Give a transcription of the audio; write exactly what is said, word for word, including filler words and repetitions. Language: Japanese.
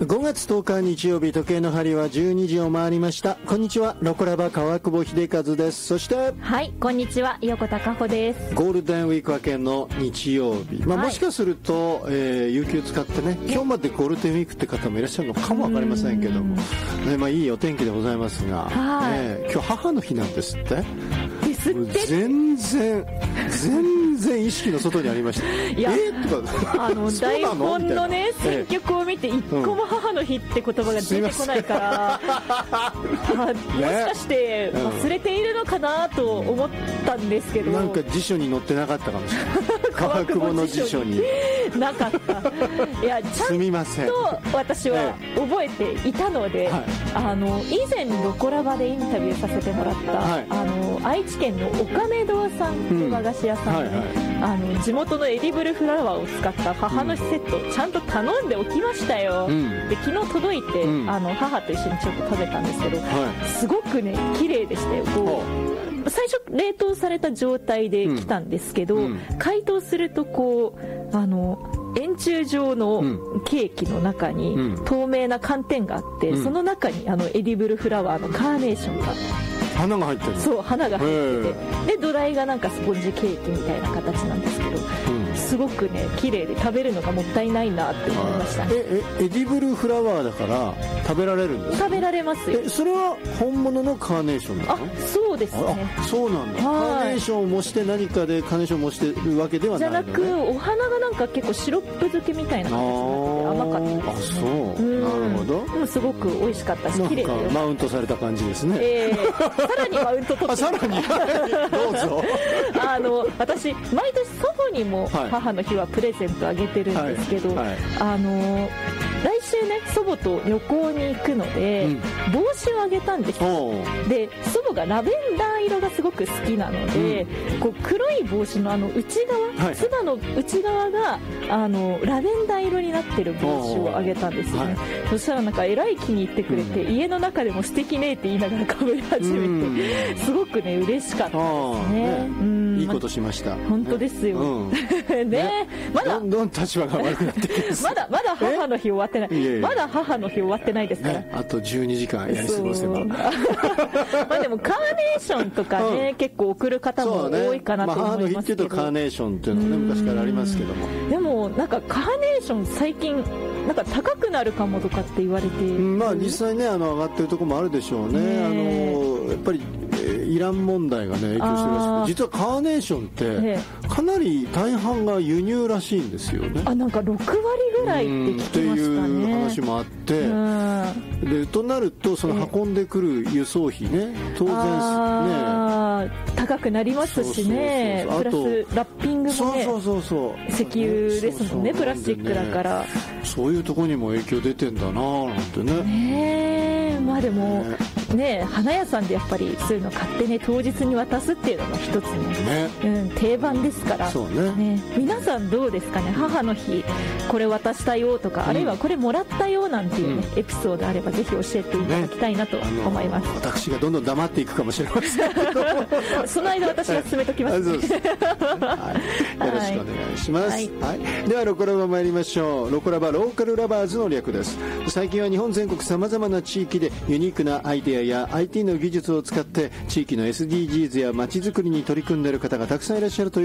ごがつとおか日曜日、時計の針はじゅうにじを回りました。こんにちは、ロコラバ川久保秀和です。そしてはい、こんにちは、横田佳穂です。 ゴールデンウィーク明けの日曜日、まあ、もしかすると、えー、有給使ってね、今日までゴールデンウィークって方もいらっしゃるのかもわかりませんけども、ね、まあ、いいお天気でございますが、ね、今日母の日なんですって。 ですって。 全然全然意識の外にありました。 いや、 えー、とかあの台本のね選曲を見て一個も母の日って言葉が出てこないから、うん、もしかして忘れているのかなと思ったんですけど、 なんか辞書に載ってなかったかもしれない川久保の辞書になかった。いや、ちゃんと私は覚えていたので、はい、あの以前ロコラバでインタビューさせてもらった、はい、あの愛知県のおかめ堂さんという和菓子屋さんで、ね、うんはいはい、あの地元のエディブルフラワーを使った母の日セットをちゃんと頼んでおきましたよ、うん、で昨日届いて、うん、あの母と一緒にちょっと食べたんですけど、はい、すごくね綺麗でしたよ。こう最初冷凍された状態で来たんですけど、うん、解凍するとこうあの円柱状のケーキの中に透明な寒天があって、うん、その中にあのエディブルフラワーのカーネーションが花が入ってる。 そう、花が入ってて、で土台がなんかスポンジケーキみたいな形なんですけど、うん、すごくね綺麗で食べるのがもったいないなって思いましたね。 ええエディブルフラワーだから食べられるんですか？ 食べられますよ。 えそれは本物のカーネーションなの？ あ、そうですね。 あ、そうなんだ。カーネーションを模して何かでカーネーションを模してるわけではないのね。 じゃなく、お花がなんか結構シロップ漬けみたいな形になってて甘かったですね。 あ、そう、うん、なるほど。 でもすごく美味しかったし綺麗でマウントされた感じですね。 えー、さらにマウント取ってあ、さらにどうぞあの私毎年祖母にも母の日はプレゼントあげてるんですけど、はいはい、あの来週ね祖母と旅行に行くので、うん、帽子をあげたんですよ。で祖母がラベンダー色がすごく好きなので、うん、こう黒い帽子のあの内側、はい、つばの内側があのラベンダー色になってる帽子をあげたんですよね、はい、そしたらなんかえらい気に入ってくれて、うん、家の中でも素敵ねって言いながらかぶり始めて、うん、すごくね嬉しかったですね。 ね、うん、いいことしました。 本当ですよ、うん、ね, ねまだどんどん立場が悪くなってきますまだまだ母の日終わってない。いやいやまだ母の日終わってないですから、 ね、あとじゅうにじかんやり過ごせばまあでもカーネーションとかね、うん、結構送る方も多いかなと思いますけど、ね、まあ、母の日っていうとカーネーションっていうのはね昔からありますけども、でもなんかカーネーション最近なんか高くなるかもとかって言われて、 まあ実際ねあの上がってるところもあるでしょうね。あのやっぱりイラン問題がね影響してるらしい。実はカーネーションってかなり大半が輸入らしいんですよね。 あ、なんかろくわりぐらいって聞きましたね。っていう話もあって、でとなるとその運んでくる輸送費ね当然ね高くなりますしね。プラスラッピングもね、そうそうそうそう石油ですもんね、プラスチックだから、 そういうところにも影響出てんだななんてね。 ねえ、まあでもね、花屋さんでやっぱりそういうの買ってね当日に渡すっていうのも一つの、ねうん、定番ですから。 そうね。 ね、皆さんどうですかね。母の日これ渡したよとか、うん、あるいはこれもらったよなんていうね、うん、エピソードあればぜひ教えていただきたいなと思います、 ね、私がどんどん黙っていくかもしれませんけどその間私が進めときます、ねはい、よろしくお願いします、はいはい、ではロコラバ参りましょう。ロコラバローカルラバーズの略です。最近は日本全国さまざまな地域でユニークなアイデアや アイティー の技術を使って地域の エスディージーズ や街づくりに取り組んでいる方がたくさんいらっしゃるという